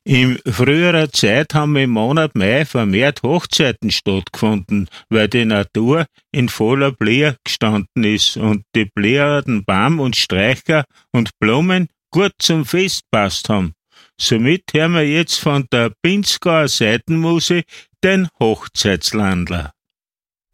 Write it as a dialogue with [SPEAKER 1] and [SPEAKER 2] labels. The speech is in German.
[SPEAKER 1] In früherer Zeit haben im Monat Mai vermehrt Hochzeiten stattgefunden, weil die Natur in voller Blühe gestanden ist und die blühenden Baum und Sträucher und Blumen gut zum Fest passt haben. Somit hören wir jetzt von der Pinzgauer Seitenmuse den Hochzeitslandler.